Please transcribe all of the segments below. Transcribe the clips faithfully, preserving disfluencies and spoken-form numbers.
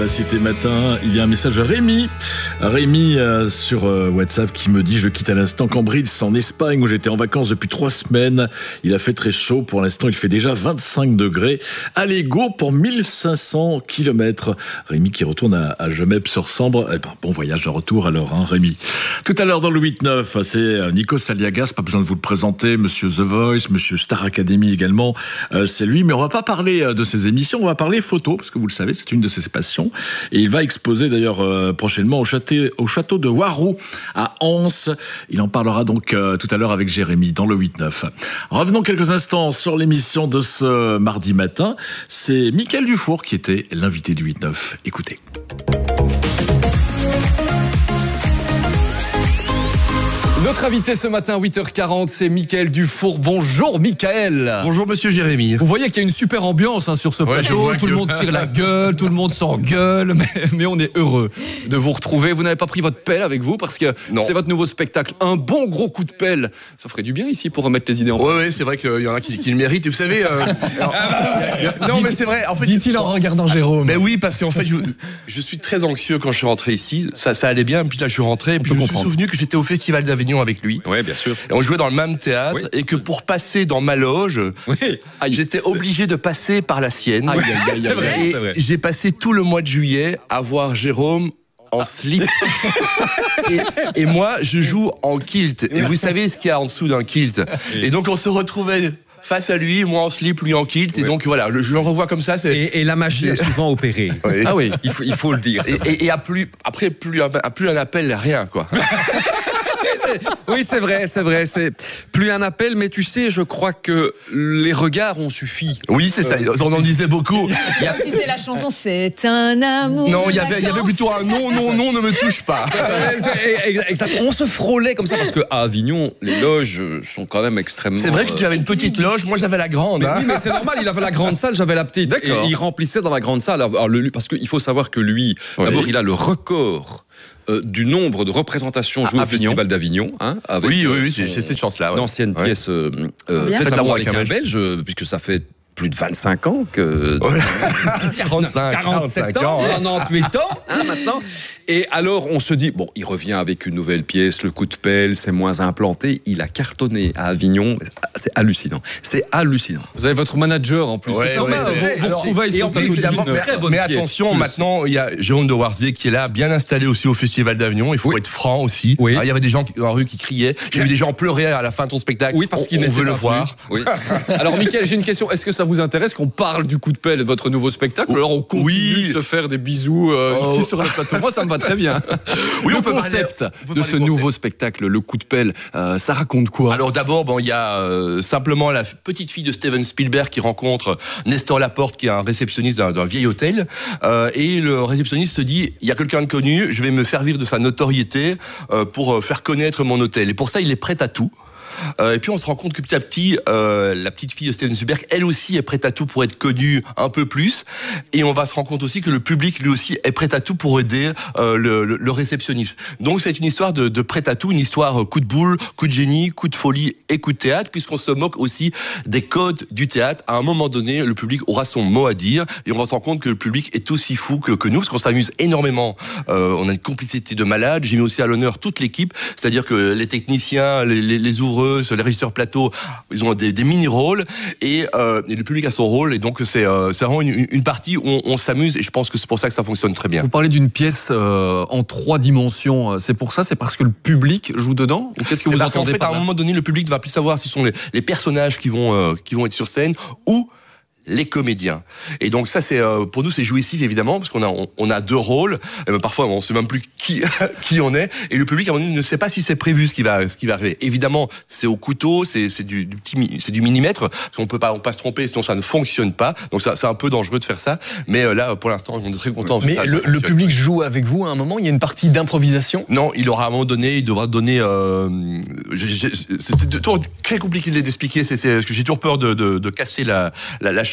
la Cité Matin, il y a un message à Rémi. Rémi euh, sur euh, WhatsApp qui me dit « Je quitte à l'instant Cambridge, en Espagne où j'étais en vacances depuis trois semaines. Il a fait très chaud. Pour l'instant, il fait déjà vingt-cinq degrés. Allez, go pour mille cinq cents kilomètres. » Rémi qui retourne à, à Gemep-sur-Sambre. Eh ben, bon voyage de retour alors, hein, Rémi. Tout à l'heure dans le huit neuf, c'est Nikos Aliagas, pas besoin de vous le présenter, Monsieur The Voice, Monsieur Star Academy également. Euh, c'est lui, mais on va pas parler de ses émissions, on va parler photo, parce que vous le savez, c'est une de ses passions. Et il va exposer d'ailleurs euh, prochainement au château, au château de Warroux à Anse. Il en parlera donc euh, tout à l'heure avec Jérémy dans le huit neuf. Revenons quelques instants sur l'émission de ce mardi matin. C'est Mickaël Dufour qui était l'invité du huit neuf. Écoutez. Notre invité ce matin à huit heures quarante, c'est Mickaël Dufour. Bonjour Mickaël. Bonjour Monsieur Jérémy. Vous voyez qu'il y a une super ambiance hein, sur ce ouais, plateau. Tout que... le monde tire la gueule, tout le monde s'engueule, mais, mais on est heureux de vous retrouver. Vous n'avez pas pris votre pelle avec vous parce que non. C'est votre nouveau spectacle. Un bon gros coup de pelle. Ça ferait du bien ici pour remettre les idées en place. Oui, ouais, c'est vrai qu'il y en a qui, qui le méritent. Et vous savez... Euh, alors, non, mais c'est vrai. En fait, dit-il en regardant Jérôme. Mais oui, parce qu'en fait, je, je suis très anxieux quand je suis rentré ici. Ça, ça allait bien. Puis là, je suis rentré. Et puis je, je me suis souvenu que j'étais au Festival d'Avignon avec lui. Ouais, bien sûr. Et on jouait dans le même théâtre, oui. Et que pour passer dans ma loge, oui. j'étais obligé de passer par la sienne. Aïe, aïe, aïe, c'est vrai, et c'est vrai. J'ai passé tout le mois de juillet à voir Jérôme en ah. slip. et, et moi, je joue en kilt. Et vous savez ce qu'il y a en dessous d'un kilt. Et donc, on se retrouvait face à lui, moi en slip, lui en kilt. Oui. Et donc, voilà, je le revois comme ça. C'est... Et, et la machine est souvent opérée. Oui. Ah oui, il faut, il faut le dire. Et, et, et à plus, après, plus un, à plus un appel, rien, quoi. Oui, c'est vrai, c'est vrai. C'est plus un appel, mais tu sais, je crois que les regards ont suffi. Oui, c'est ça. On en disait beaucoup. Il y a... C'est la chanson C'est un amour. Non, il y avait, il y avait plutôt un non, non, non, ne me touche pas. On se frôlait comme ça parce qu'à Avignon, les loges sont quand même extrêmement. C'est vrai que tu avais une petite loge. Moi, j'avais la grande. Mais, hein. Oui, mais c'est normal. Il avait la grande salle, j'avais la petite. D'accord. Et il remplissait dans la grande salle. Alors, le, parce qu'il faut savoir que lui, oui. D'abord, il a le record. Euh, du nombre de représentations jouées au Festival d'Avignon. Hein, avec, oui, oui, oui, son, j'ai cette chance-là. Ouais. D'anciennes ouais. pièces euh, euh, faites l'amour avec un Belge, puisque ça fait plus de vingt-cinq ans que... Ouais. quarante-cinq, quarante-sept ans, hein. quarante-huit ans, hein, maintenant. Et alors, on se dit, bon, il revient avec une nouvelle pièce, le coup de pelle, c'est moins implanté. Il a cartonné à Avignon. C'est hallucinant. C'est hallucinant. Vous avez votre manager, en plus. Ouais, c'est ça, ouais, vous, vous retrouvez sur le plateau évidemment, d'une très bonne mais pièce. attention, maintenant, il y a Jérôme de Warzier qui est là, bien installé aussi au Festival d'Avignon. Il faut oui. être franc aussi. Oui. Ah, il y avait des gens dans la rue qui criaient. J'ai vu des gens pleurer à la fin de ton spectacle. Oui, parce qu'il on, on veut le voir. Oui. Alors, Mickaël, j'ai une question. Est-ce que ça vous intéresse qu'on parle du coup de pelle de votre nouveau spectacle? Alors, on continue oui. de se faire des bisous euh, oh. ici sur le plateau. Moi, ça me va très bien. Oui, le on peut concept parler, on peut de ce nouveau spectacle, le coup de pelle, euh, ça raconte quoi? Alors d'abord, bon, il y a euh, simplement la petite fille de Steven Spielberg qui rencontre Nestor Laporte, qui est un réceptionniste d'un, d'un vieil hôtel, euh, et le réceptionniste se dit, il y a quelqu'un de connu, je vais me servir de sa notoriété euh, pour faire connaître mon hôtel. Et pour ça, il est prêt à tout. Euh, et puis on se rend compte que petit à petit, euh, la petite fille de Steven Spielberg, elle aussi est prête à tout pour être connue un peu plus. Et on va se rendre compte aussi que le public, lui aussi, est prêt à tout pour aider euh, le, le, le réceptionniste. Donc c'est une histoire de, de prêt à tout, une histoire coup de boule, coup de génie, coup de folie et coup de théâtre, puisqu'on se moque aussi des codes du théâtre. À un moment donné, le public aura son mot à dire, et on va se rendre compte que le public est aussi fou que, que nous, parce qu'on s'amuse énormément. Euh, on a une complicité de malade. J'ai mis aussi à l'honneur toute l'équipe, c'est-à-dire que les techniciens, les, les, les ouvreux, les régisseurs plateau, ils ont des, des mini-rôles et, euh, et le public a son rôle, et donc c'est, euh, c'est vraiment une, une partie où on, on s'amuse, et je pense que c'est pour ça que ça fonctionne très bien. Vous parlez d'une pièce euh, en trois dimensions, c'est pour ça, c'est parce que le public joue dedans, ou qu'est-ce que vous parce entendez qu'en fait, par à là? un moment donné, le public ne va plus savoir si ce sont les, les personnages qui vont, euh, qui vont être sur scène ou les comédiens. Et donc ça, c'est euh, pour nous, c'est jouissif évidemment, parce qu'on a on, on a deux rôles. Et ben, parfois, on sait même plus qui qui on est, et le public à un moment donné ne sait pas si c'est prévu ce qui va ce qui va arriver. Évidemment, c'est au couteau, c'est c'est du, du petit c'est du millimètre, parce qu'on peut pas on peut pas se tromper, sinon ça ne fonctionne pas. Donc ça, c'est un peu dangereux de faire ça. Mais euh, là, pour l'instant, on est très content. Mais ça, le, ça le public joue avec vous à un moment. Il y a une partie d'improvisation. Non, il aura à un moment donné, il devra donner. Euh, je, je, c'est toujours très compliqué d'expliquer. C'est, c'est parce que j'ai toujours peur de, de, de casser la, la, la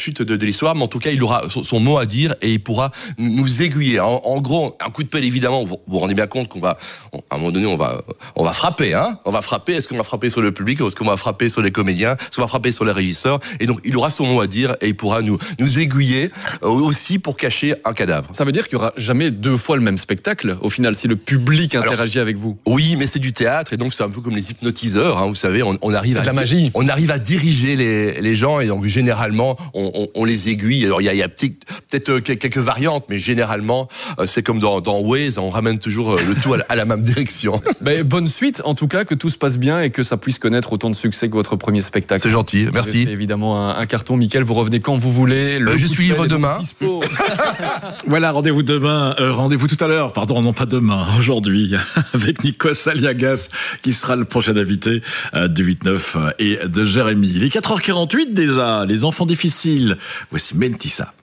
chute de, de l'histoire, mais en tout cas, il aura son, son mot à dire et il pourra nous aiguiller. En, en gros, un coup de pelle, évidemment, vous vous rendez bien compte qu'on va, on, à un moment donné, on va, on va frapper, hein. On va frapper. Est-ce qu'on va frapper sur le public? Est-ce qu'on va frapper sur les comédiens? Est-ce qu'on va frapper sur les régisseurs? Et donc, il aura son mot à dire et il pourra nous, nous aiguiller euh, aussi pour cacher un cadavre. Ça veut dire qu'il y aura jamais deux fois le même spectacle, au final, si le public interagit Alors, avec vous. Oui, mais c'est du théâtre et donc c'est un peu comme les hypnotiseurs, hein, vous savez, on, on arrive à de la magie. On arrive à diriger les, les gens et donc généralement on, on, on les aiguille. Alors il y a, il y a peut-être quelques variantes, mais généralement euh, c'est comme dans, dans Waze, on ramène toujours le tout à la, à la même direction. Ben, bonne suite, en tout cas, que tout se passe bien et que ça puisse connaître autant de succès que votre premier spectacle. C'est gentil, vous merci. Avez fait évidemment un, un carton, Mickaël, vous revenez quand vous voulez. Euh, je suis libre demain. Voilà, rendez-vous demain, euh, rendez-vous tout à l'heure, pardon, non pas demain, aujourd'hui, avec Nikos Aliagas, qui sera le prochain invité euh, du huit neuf et de Jérémy. Il est quatre heures quarante-huit déjà, les enfants difficiles. Voici Mentissa.